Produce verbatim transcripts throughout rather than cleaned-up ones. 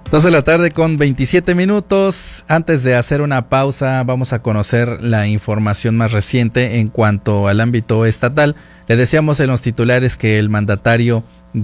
Dos de la tarde con veintisiete minutos. Antes de hacer una pausa, vamos a conocer la información más reciente en cuanto al ámbito estatal. Le decíamos en los titulares que el mandatario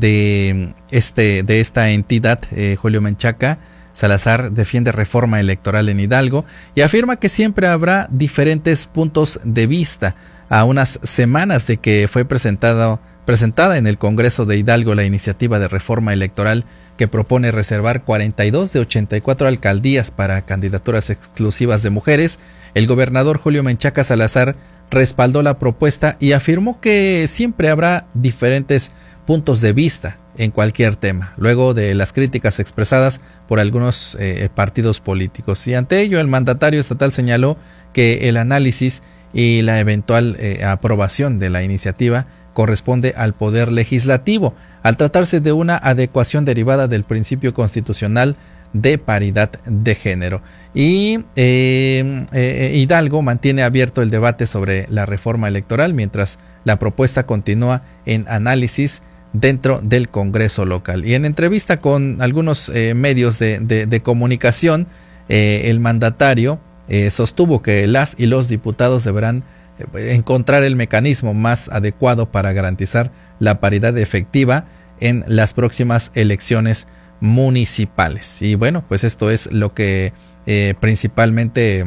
de este de esta entidad, eh, Julio Menchaca Salazar, defiende reforma electoral en Hidalgo y afirma que siempre habrá diferentes puntos de vista. A unas semanas de que fue presentado, presentada en el Congreso de Hidalgo la iniciativa de reforma electoral que propone reservar cuarenta y dos de ochenta y cuatro alcaldías para candidaturas exclusivas de mujeres, el gobernador Julio Menchaca Salazar respaldó la propuesta y afirmó que siempre habrá diferentes puntos de vista en cualquier tema, luego de las críticas expresadas por algunos eh, partidos políticos. Y ante ello, el mandatario estatal señaló que el análisis y la eventual eh, aprobación de la iniciativa corresponde al Poder Legislativo, al tratarse de una adecuación derivada del principio constitucional de paridad de género. Y eh, eh, Hidalgo mantiene abierto el debate sobre la reforma electoral mientras la propuesta continúa en análisis dentro del Congreso local. Y en entrevista con algunos eh, medios de, de, de comunicación, eh, el mandatario eh, sostuvo que las y los diputados deberán encontrar el mecanismo más adecuado para garantizar la paridad efectiva en las próximas elecciones municipales. Y bueno, pues esto es lo que eh, principalmente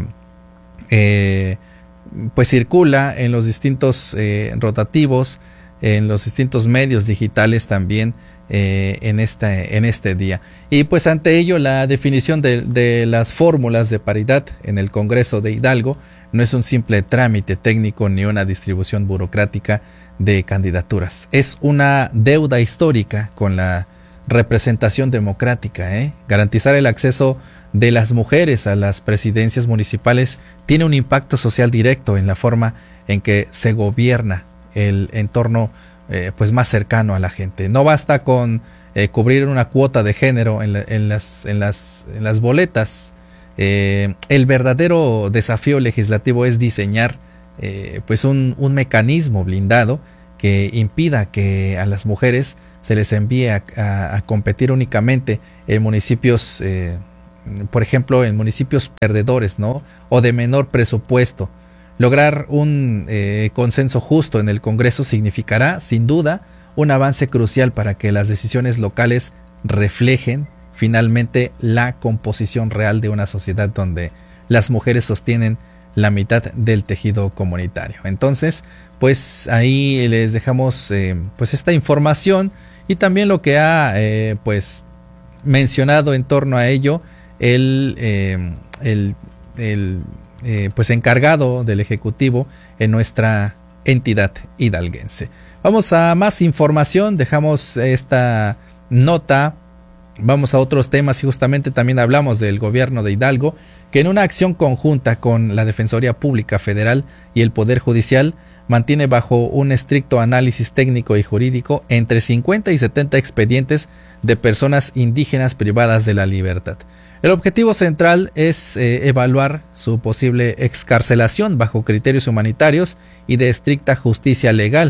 eh, pues circula en los distintos eh, rotativos, en los distintos medios digitales también eh, en, esta, en este día. Y pues ante ello la definición de, de las fórmulas de paridad en el Congreso de Hidalgo no es un simple trámite técnico ni una distribución burocrática de candidaturas. Es una deuda histórica con la representación democrática. ¿eh? Garantizar el acceso de las mujeres a las presidencias municipales tiene un impacto social directo en la forma en que se gobierna el entorno eh, pues más cercano a la gente. No basta con eh, cubrir una cuota de género en, la, en, las, en, las, en las boletas. Eh, el verdadero desafío legislativo es diseñar eh, pues un, un mecanismo blindado que impida que a las mujeres se les envíe a, a, a competir únicamente en municipios, eh, por ejemplo, en municipios perdedores, ¿no? O de menor presupuesto. Lograr un eh, consenso justo en el Congreso significará, sin duda, un avance crucial para que las decisiones locales reflejen finalmente la composición real de una sociedad donde las mujeres sostienen la mitad del tejido comunitario. Entonces, pues ahí les dejamos eh, pues esta información y también lo que ha eh, pues mencionado en torno a ello el, eh, el, el eh, pues encargado del Ejecutivo en nuestra entidad hidalguense. Vamos a más información, dejamos esta nota. Vamos a otros temas y justamente también hablamos del gobierno de Hidalgo, que en una acción conjunta con la Defensoría Pública Federal y el Poder Judicial mantiene bajo un estricto análisis técnico y jurídico entre cincuenta y setenta expedientes de personas indígenas privadas de la libertad. El objetivo central es eh, evaluar su posible excarcelación bajo criterios humanitarios y de estricta justicia legal.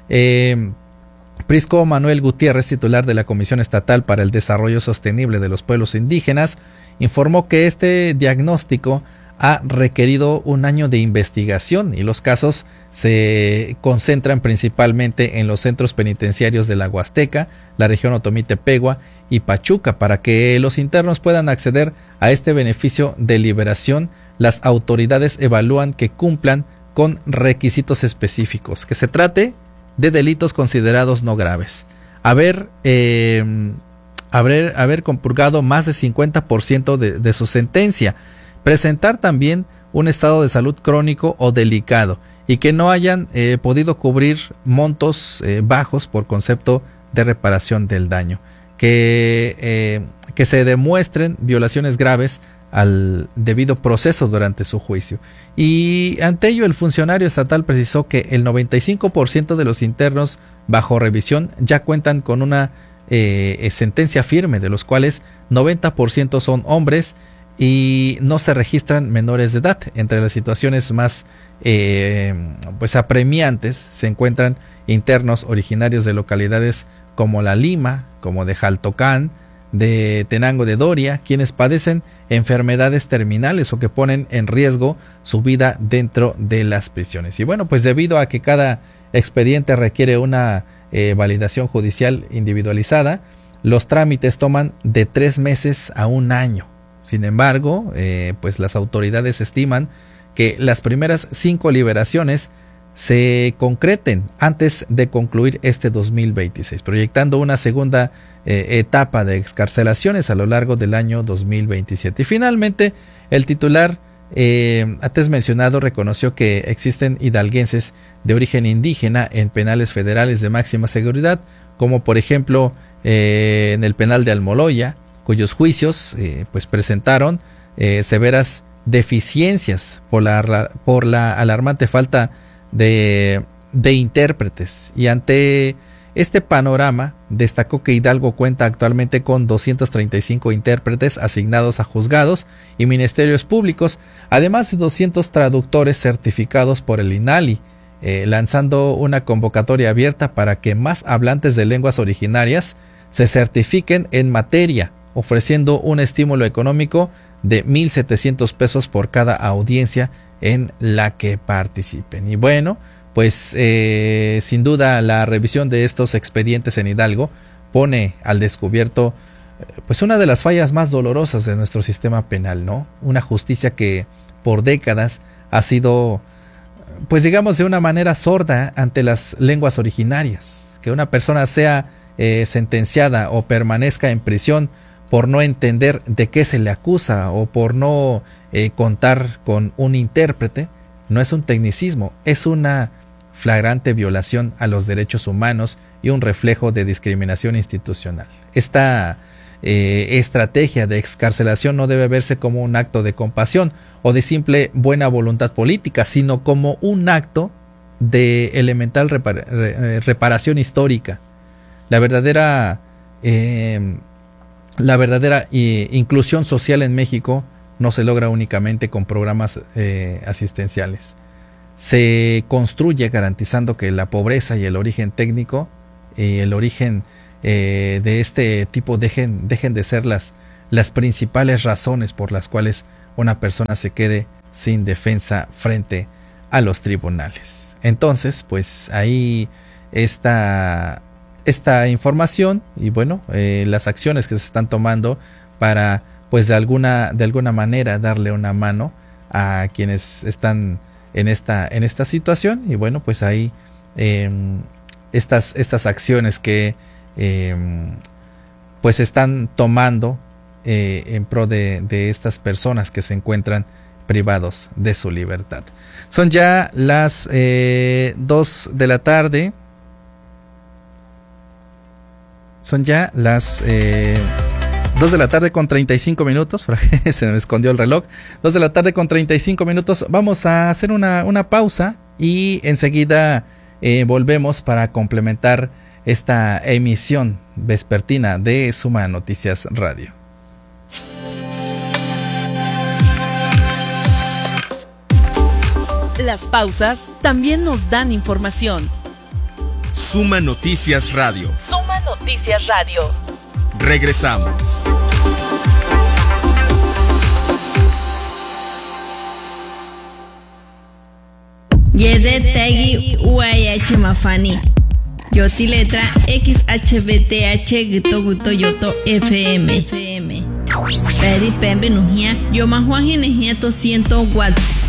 Eh, Prisco Manuel Gutiérrez, titular de la Comisión Estatal para el Desarrollo Sostenible de los Pueblos Indígenas, informó que este diagnóstico ha requerido un año de investigación y los casos se concentran principalmente en los centros penitenciarios de la Huasteca, la región Otomí-Tepegua y Pachuca. Para que los internos puedan acceder a este beneficio de liberación, las autoridades evalúan que cumplan con requisitos específicos, que se trate de delitos considerados no graves, haber, eh, haber, haber compurgado más del cincuenta por ciento de, de su sentencia, presentar también un estado de salud crónico o delicado y que no hayan eh, podido cubrir montos eh, bajos por concepto de reparación del daño, que, eh, que se demuestren violaciones graves al debido proceso durante su juicio. Y ante ello el funcionario estatal precisó que el noventa y cinco por ciento de los internos bajo revisión ya cuentan con una eh, sentencia firme, de los cuales noventa por ciento son hombres y no se registran menores de edad. Entre las situaciones más eh, pues apremiantes se encuentran internos originarios de localidades como La Lima, como de Jaltocán, de Tenango de Doria, quienes padecen enfermedades terminales o que ponen en riesgo su vida dentro de las prisiones. Y bueno, pues debido a que cada expediente requiere una eh, validación judicial individualizada, los trámites toman de tres meses a un año. Sin embargo, eh, pues las autoridades estiman que las primeras cinco liberaciones se concreten antes de concluir este dos mil veintiséis, proyectando una segunda eh, etapa de excarcelaciones a lo largo del año dos mil veintisiete. Y finalmente, el titular eh, antes mencionado reconoció que existen hidalguenses de origen indígena en penales federales de máxima seguridad, como por ejemplo eh, en el penal de Almoloya, cuyos juicios eh, pues presentaron eh, severas deficiencias por la, por la alarmante falta De, de intérpretes. Y ante este panorama destacó que Hidalgo cuenta actualmente con doscientos treinta y cinco intérpretes asignados a juzgados y ministerios públicos, además de doscientos traductores certificados por el INALI, eh, lanzando una convocatoria abierta para que más hablantes de lenguas originarias se certifiquen en materia, ofreciendo un estímulo económico de mil setecientos pesos por cada audiencia en la que participen. Y bueno, pues eh, sin duda la revisión de estos expedientes en Hidalgo pone al descubierto pues una de las fallas más dolorosas de nuestro sistema penal, ¿no? Una justicia que por décadas ha sido, pues digamos, de una manera sorda ante las lenguas originarias. Que una persona sea eh, sentenciada o permanezca en prisión por no entender de qué se le acusa o por no eh, contar con un intérprete, no es un tecnicismo, es una flagrante violación a los derechos humanos y un reflejo de discriminación institucional. Esta eh, estrategia de excarcelación no debe verse como un acto de compasión o de simple buena voluntad política, sino como un acto de elemental repar- reparación histórica. La verdadera eh, La verdadera eh, inclusión social en México no se logra únicamente con programas eh, asistenciales. Se construye garantizando que la pobreza y el origen técnico y el origen eh, de este tipo dejen, dejen de ser las, las principales razones por las cuales una persona se quede sin defensa frente a los tribunales. Entonces, pues ahí está esta información y bueno, eh, las acciones que se están tomando para pues de alguna de alguna manera darle una mano a quienes están en esta en esta situación. Y bueno, pues ahí eh, estas estas acciones que eh, pues están tomando eh, en pro de, de estas personas que se encuentran privados de su libertad. Son ya las eh, dos de la tarde. Son ya las eh, dos de la tarde con treinta y cinco minutos. Se me escondió el reloj. dos de la tarde con treinta y cinco minutos. Vamos a hacer una, una pausa y enseguida eh, volvemos para complementar esta emisión vespertina de Suma Noticias Radio. Las pausas también nos dan información. Suma Noticias Radio. Suma Noticias Radio. Regresamos. Yede Tegi U I H Mafani. Yoti letra X H B T H Gito Guto Yoto F M. F M. Peri Pembe Nujia. Yo Juan Ginejia to ciento watts.